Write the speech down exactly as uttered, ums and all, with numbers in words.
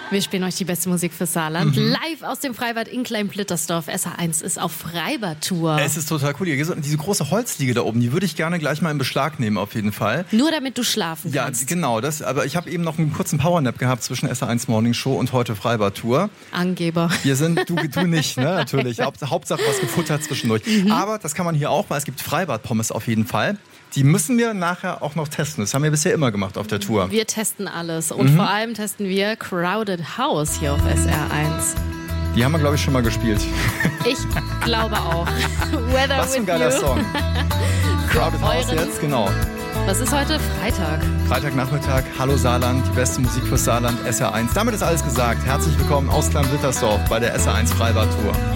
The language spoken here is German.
Wir spielen euch die beste Musik fürs Saarland. Mhm. Live aus dem Freibad in Klein-Blittersdorf. S R eins ist auf Freibad-Tour. Es ist total cool. Hier, diese große Holzliege da oben, die würde ich gerne gleich mal in Beschlag nehmen, auf jeden Fall. Nur damit du schlafen Ja, kannst. genau. Das, aber ich habe eben noch einen kurzen Powernap gehabt zwischen S R eins Morning Show und heute Freibad-Tour. Angeber. Wir sind, du, du nicht, ne? Natürlich. Haupt, Hauptsache was gefuttert zwischendurch. Mhm. Aber das kann man hier auch, weil es gibt Freibad-Pommes auf jeden Fall. Die müssen wir nachher auch noch testen. Das haben wir bisher immer gemacht auf der Tour. Wir testen alles. Und mhm. vor allem testen wir Crowded House hier auf S R eins. Die haben wir, glaube ich, schon mal gespielt. Ich glaube auch. Weather Was für ein with geiler you. Song. Crowded House Euren- jetzt, genau. Was ist heute? Freitag. Freitagnachmittag, Hallo Saarland, die beste Musik fürs Saarland, S R eins. Damit ist alles gesagt. Herzlich willkommen aus Klein-Blittersdorf bei der S R eins Freibad-Tour.